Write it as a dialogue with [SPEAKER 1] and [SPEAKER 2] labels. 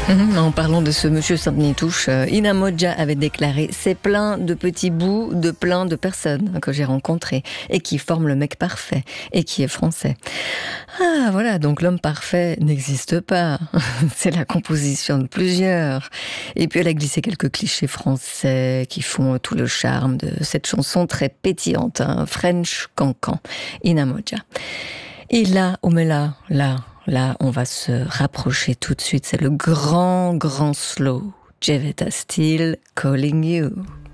[SPEAKER 1] En parlant de ce monsieur Sainte-Nitouche, Ina Modja avait déclaré « C'est plein de petits bouts de plein de personnes que j'ai rencontrées et qui forment le mec parfait et qui est français. » Ah voilà, donc l'homme parfait n'existe pas. C'est la composition de plusieurs. Et puis elle a glissé quelques clichés français qui font tout le charme de cette chanson très pétillante, hein, French Cancan, Ina Modja. Et là, oh mais là, on va se rapprocher tout de suite. C'est le grand slow. Jevetta Steele, Calling You.